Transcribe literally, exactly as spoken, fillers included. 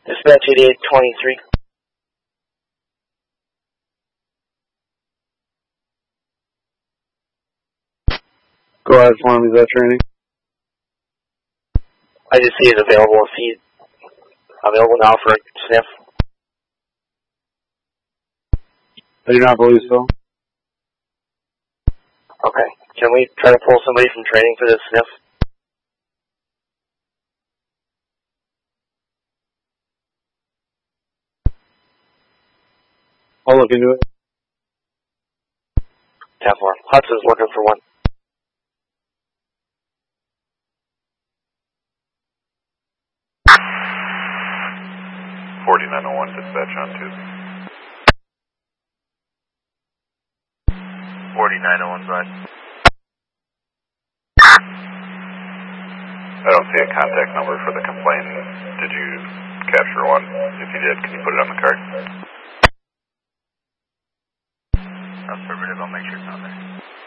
Dispatch eighty-eight twenty-three. Go ahead for me, is that training? I just see it available. Is he available now for a sniff? I do not believe so. Okay. Can we try to pull somebody from training for this sniff? I'll look into it. ten four. Hudson's looking for one. forty-nine oh one, dispatch on two. forty-nine oh one, bud. I don't see a contact number for the complainant. Did you capture one? If you did, can you put it on the card? Affirmative, I'll make sure it's on there.